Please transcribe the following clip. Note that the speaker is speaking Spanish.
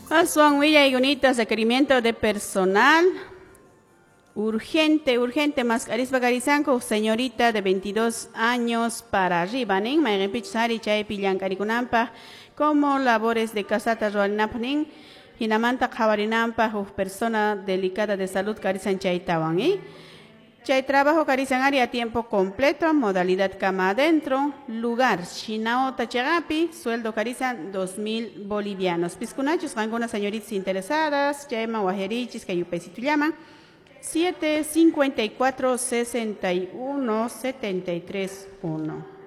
Son Villa y Unitas, requerimiento de personal. Urgente, mascarispa garizanco, señorita de 22 años para arriba, nin, mayrepich chay pillan carikunampa, como labores de casata roalinapnin, hinamanta jawarinampa, persona delicada de salud carizan chaytawan, Chay trabajo carizan área a tiempo completo, modalidad cama adentro, lugar, Chinao Tachagapi, sueldo carizan 2.000 bolivianos. Piscunachos, algunas señoritas interesadas, llama guajerichis, que yupesito llama. 754 61 73 1